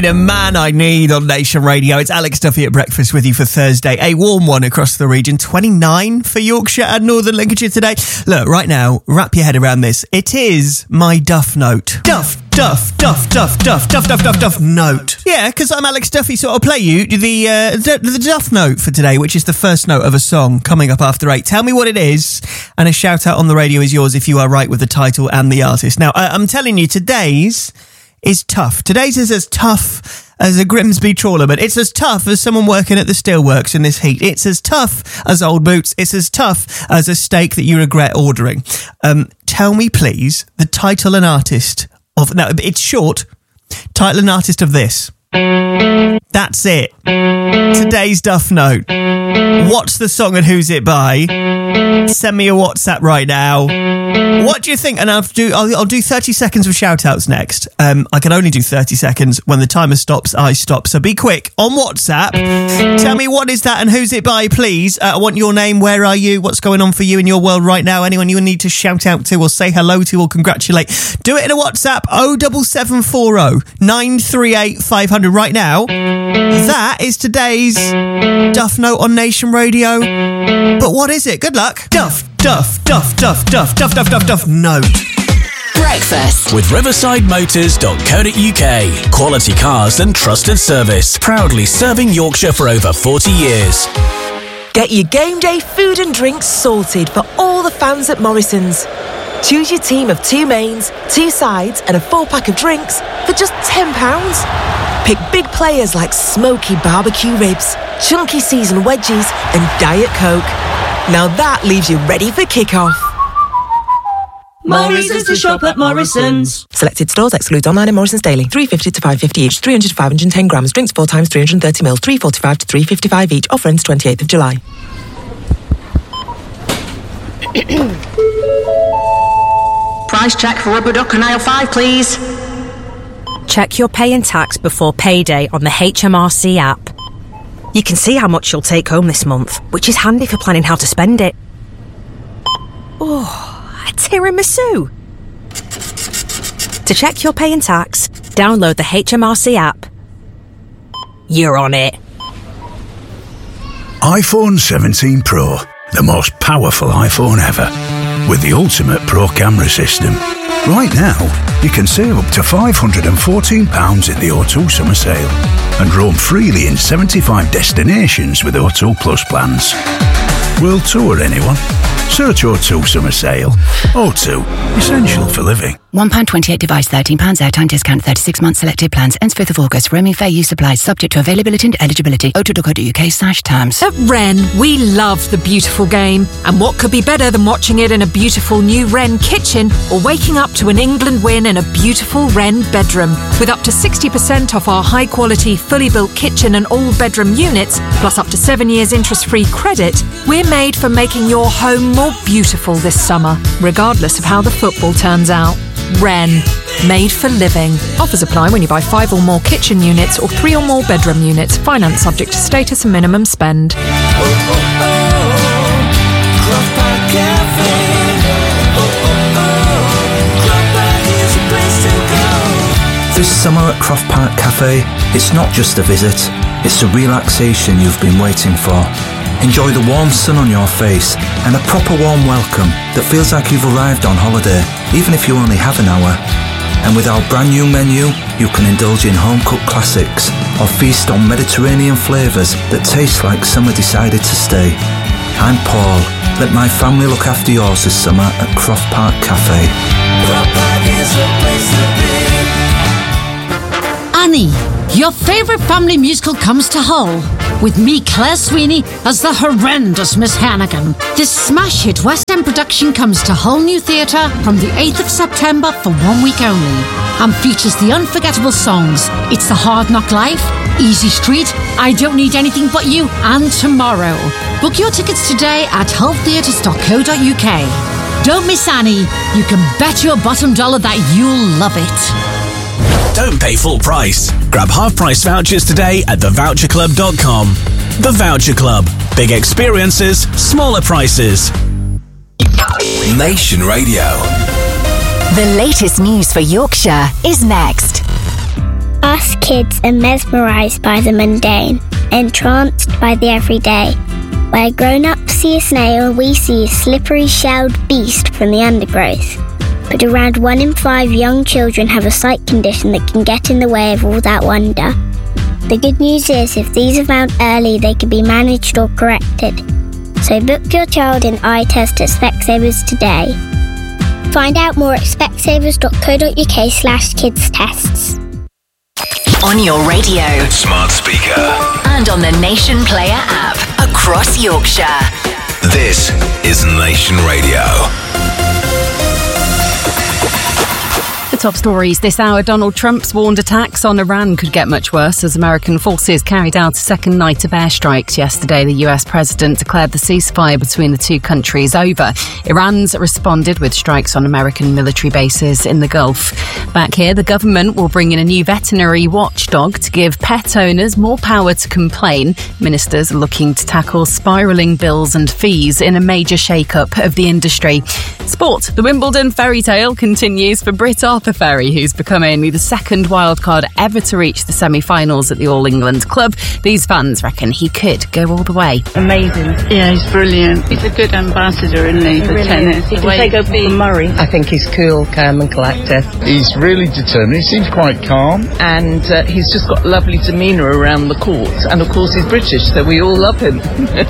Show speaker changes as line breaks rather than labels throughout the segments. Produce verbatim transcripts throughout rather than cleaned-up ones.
The man I need on Nation Radio. It's Alex Duffy at breakfast with you for Thursday. A warm one across the region. twenty-nine for Yorkshire and Northern Lincolnshire today. Look, right now, wrap your head around this. It is my Duff note. Duff, Duff, Duff, Duff, Duff, Duff, Duff, Duff, Duff note. Yeah, because I'm Alex Duffy, so I'll play you the, uh, the the Duff note for today, which is the first note of a song coming up after eight. Tell me what it is, and a shout out on the radio is yours if you are right with the title and the artist. Now, I- I'm telling you, today's is tough. Today's is as tough as a Grimsby trawler, but it's as tough as someone working at the steelworks in this heat. It's as tough as old boots. It's as tough as a steak that you regret ordering. Um, tell me, please, the title and artist of... Now, it's short. Title and artist of this. That's it. Today's Duff Note. What's the song and who's it by? Send me a WhatsApp right now. What do you think? And I'll do I'll, I'll do thirty seconds of shout-outs next. Um, I can only do thirty seconds. When the timer stops, I stop. So be quick. On WhatsApp, tell me what is that and who's it by, please. Uh, I want your name. Where are you? What's going on for you in your world right now? Anyone you need to shout out to or say hello to or congratulate? Do it in a WhatsApp. oh seven seven four oh nine three eight five hundred right now. That is today's Duff Note on Nation Radio. But what is it? Good luck. Duff, Duff, Duff, Duff, Duff, Duff, Duff, Duff, Duff, Note.
Breakfast with riverside motors dot co dot uk. Quality cars and trusted service. Proudly serving Yorkshire for over forty years.
Get your game day food and drinks sorted for all the fans at Morrison's. Choose your team of two mains, two sides and a four-pack of drinks for just ten pounds. Pick big players like smoky barbecue ribs, chunky seasoned wedgies and Diet Coke. Now that leaves you ready for kick-off.
Morrison's to shop at Morrison's.
Selected stores exclude online and Morrison's daily. three fifty to five fifty each, three hundred to five hundred ten grams. Drinks four times three hundred thirty mils, three forty-five to three fifty-five each. Offer ends twenty-eighth of July.
Price check for rubber duck and aisle five, please.
Check your pay and tax before payday on the H M R C app. You can see how much you'll take home this month, which is handy for planning how to spend it. Oh, a tiramisu. To check your pay and tax, download the H M R C app. You're on it.
iPhone seventeen Pro, the most powerful iPhone ever, with the ultimate Pro camera system. Right now, you can save up to five hundred fourteen pounds in the O two summer sale and roam freely in seventy-five destinations with O two Plus plans. World tour, anyone? Search O two summer sale. O two, essential for living.
one pound twenty-eight device, thirteen pounds airtime discount, thirty-six months selected plans, ends fifth of August. Roaming fair use applies, subject to availability and eligibility. o two dot co dot uk slash terms.
At Wren, we love the beautiful game. And what could be better than watching it in a beautiful new Wren kitchen or waking up to an England win in a beautiful Wren bedroom? With up to sixty percent off our high-quality, fully built kitchen and all-bedroom units, plus up to seven years interest-free credit, we're made for making your home more beautiful this summer, regardless of how the football turns out. Wren, made for living. Offers apply when you buy five or more kitchen units or three or more bedroom units. Finance subject to status and minimum spend.
This summer at Croft Park Cafe, it's not just a visit, it's the relaxation you've been waiting for. Enjoy the warm sun on your face and a proper warm welcome that feels like you've arrived on holiday, even if you only have an hour. And with our brand new menu, you can indulge in home-cooked classics or feast on Mediterranean flavours that taste like summer decided to stay. I'm Paul. Let my family look after yours this summer at Croft Park Cafe. Croft Park is the place to be.
Annie, your favourite family musical comes to Hull, with me, Claire Sweeney, as the horrendous Miss Hannigan. This smash hit West End production comes to Hull New Theatre from the eighth of September for one week only, and features the unforgettable songs It's the Hard Knock Life, Easy Street, I Don't Need Anything But You, and Tomorrow. Book your tickets today at hull theatres dot co dot uk. Don't miss Annie. You can bet your bottom dollar that you'll love it.
Don't pay full price. Grab half-price vouchers today at the voucher club dot com. The Voucher Club. Big experiences, smaller prices.
Nation Radio.
The latest news for Yorkshire is next.
Us kids are mesmerised by the mundane, entranced by the everyday. Where grown-ups see a snail, we see a slippery shelled beast from the undergrowth. But around one in five young children have a sight condition that can get in the way of all that wonder. The good news is, if these are found early, they can be managed or corrected. So book your child in eye test at Specsavers today. Find out more at specsavers.co.uk slash kids tests.
On your radio,
smart speaker,
and on the Nation Player app across Yorkshire.
This is Nation Radio.
The top stories this hour. Donald Trump's warned attacks on Iran could get much worse as American forces carried out a second night of airstrikes yesterday. The U S president declared the ceasefire between the two countries over. Iran's responded with strikes on American military bases in the Gulf. Back here, the government will bring in a new veterinary watchdog to give pet owners more power to complain. Ministers are looking to tackle spiralling bills and fees in a major shake-up of the industry. Sport. The Wimbledon fairy tale continues for Britt Arthur Ferry, who's become only the second wildcard ever to reach the semi-finals at the All England Club. These fans reckon he could go all the way.
Amazing. Yeah, he's brilliant. He's a good ambassador, isn't he, for
really
tennis?
He can take over from Murray.
I think he's cool, calm and collected.
He's really determined. He seems quite calm.
And uh, he's just got lovely demeanour around the court. And of course he's British, so we all love him.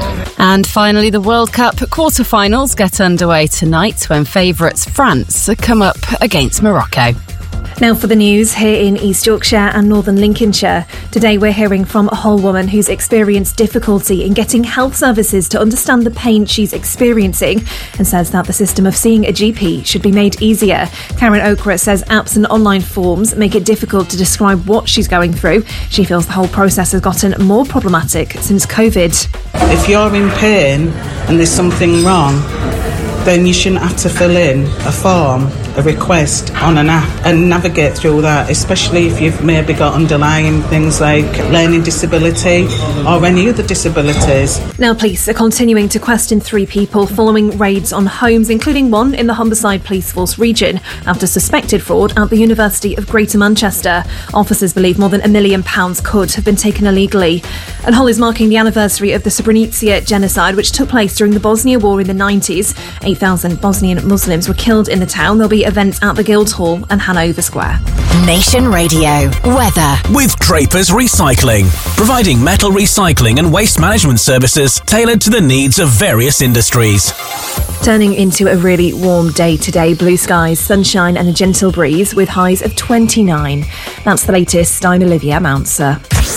And finally, the World Cup quarter-finals get underway tonight when favourites France come up against Morocco.
Now for the news here in East Yorkshire and Northern Lincolnshire. Today we're hearing from a Hull woman who's experienced difficulty in getting health services to understand the pain she's experiencing and says that the system of seeing a G P should be made easier. Karen Okra says apps and online forms make it difficult to describe what she's going through. She feels the whole process has gotten more problematic since COVID.
If you're in pain and there's something wrong, then you shouldn't have to fill in a form, a request on an app and navigate through that, especially if you've maybe got underlying things like learning disability or any other disabilities.
Now police are continuing to question three people following raids on homes, including one in the Humberside Police Force region after suspected fraud at the University of Greater Manchester. Officers believe more than a million pounds could have been taken illegally. And Hull is marking the anniversary of the Srebrenica genocide, which took place during the Bosnia War in the nineties. eight thousand Bosnian Muslims were killed in the town. There'll be events at the Guildhall and Hanover Square.
Nation Radio. Weather.
With Drapers Recycling. Providing metal recycling and waste management services tailored to the needs of various industries.
Turning into a really warm day today. Blue skies, sunshine and a gentle breeze with highs of twenty-nine. That's the latest. I'm Olivia Mounser.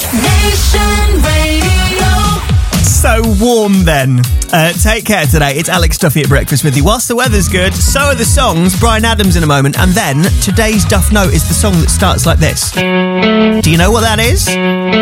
Nation Radio. So warm then. Uh, take care today. It's Alex Duffy at breakfast with you. Whilst the weather's good, so are the songs. Bryan Adams in a moment. And then today's Duff Note is the song that starts like this. Do you know what that is?